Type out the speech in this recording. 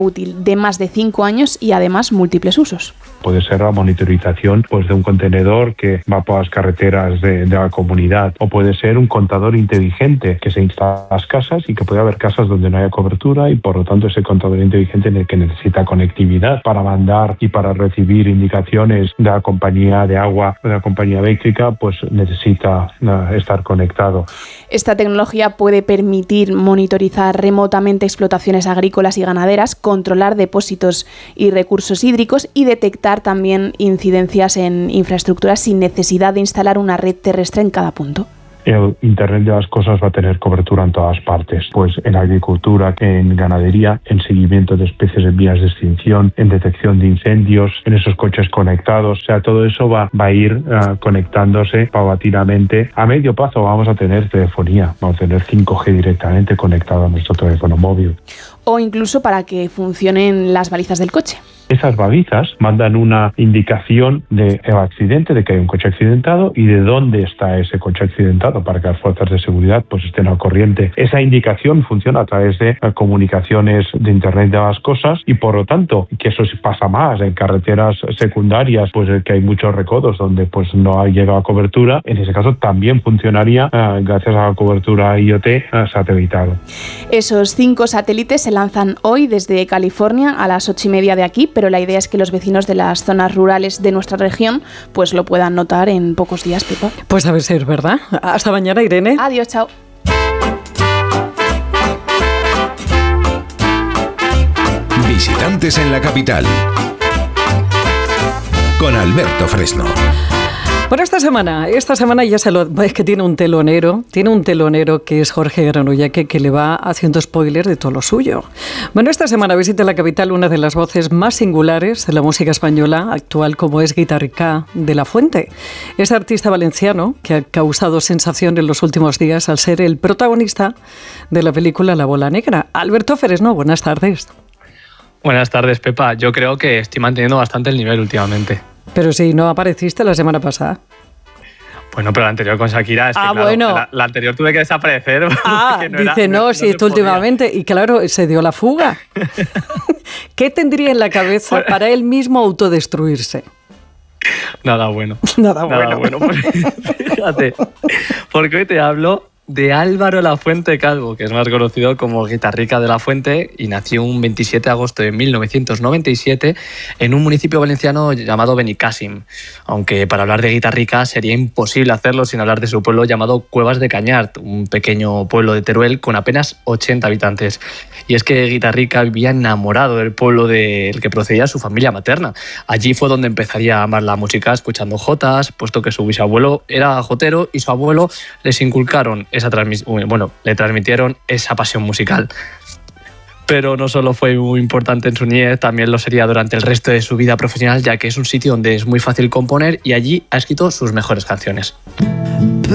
útil de más de 5 años y además múltiples usos. Puede ser la monitorización de un contenedor que va por las carreteras de la comunidad, o puede ser un contador inteligente que se instala en las casas y que puede haber casas donde no haya cobertura y por lo tanto ese contador inteligente en el que necesita conectividad para mandar y para recibir indicaciones de la compañía de agua, de la compañía eléctrica, pues necesita estar conectado. Esta tecnología puede permitir monitorizar remotamente explotaciones agrícolas y ganaderas, controlar depósitos y recursos hídricos y detectar también incidencias en infraestructuras sin necesidad de instalar una red terrestre en cada punto. El Internet de las cosas va a tener cobertura en todas partes, pues en agricultura, en ganadería, en seguimiento de especies en vías de extinción, en detección de incendios, en esos coches conectados. O sea, todo eso va a ir conectándose paulatinamente. A medio plazo vamos a tener telefonía, vamos a tener 5G directamente conectado a nuestro teléfono móvil. O incluso para que funcionen las balizas del coche. Esas balizas mandan una indicación del accidente, de que hay un coche accidentado y de dónde está ese coche accidentado para que las fuerzas de seguridad estén al corriente. Esa indicación funciona a través de comunicaciones de Internet de las cosas y por lo tanto, que eso pasa más en carreteras secundarias, que hay muchos recodos donde no ha llegado cobertura. En ese caso también funcionaría gracias a la cobertura IoT satelital. Esos 5 satélites se lanzan hoy desde California a las 8:30 de aquí, pero la idea es que los vecinos de las zonas rurales de nuestra región lo puedan notar en pocos días, Pepa. Pues a ver si es verdad. Hasta mañana, Irene. Adiós, chao. Visitantes en la capital, con Alberto Fresno. Bueno, esta semana ya es que tiene un telonero que es Jorge Granullaque, que le va haciendo spoiler de todo lo suyo. Bueno, esta semana visita la capital una de las voces más singulares de la música española actual, como es Guitarrica de la Fuente. Es artista valenciano que ha causado sensación en los últimos días al ser el protagonista de la película La Bola Negra. Alberto Fresno, buenas tardes. Buenas tardes, Pepa. Yo creo que estoy manteniendo bastante el nivel últimamente. Pero si no apareciste la semana pasada. Bueno, pero la anterior con Shakira, claro, bueno. La anterior tuve que desaparecer. Si esto últimamente. Y claro, se dio la fuga. ¿Qué tendría en la cabeza para él mismo autodestruirse? Nada bueno. Nada bueno. Fíjate, porque hoy te hablo de Álvaro Lafuente Calvo, que es más conocido como Guitarrica de la Fuente, y nació un 27 de agosto de 1997 en un municipio valenciano llamado Benicàssim. Aunque para hablar de Guitarrica sería imposible hacerlo sin hablar de su pueblo llamado Cuevas de Cañart, un pequeño pueblo de Teruel con apenas 80 habitantes. Y es que Guitarrica vivía enamorado del pueblo del que procedía su familia materna. Allí fue donde empezaría a amar la música escuchando jotas, puesto que su bisabuelo era jotero y su abuelo les inculcaron le transmitieron esa pasión musical. Pero no solo fue muy importante en su niñez, también lo sería durante el resto de su vida profesional, ya que es un sitio donde es muy fácil componer y allí ha escrito sus mejores canciones.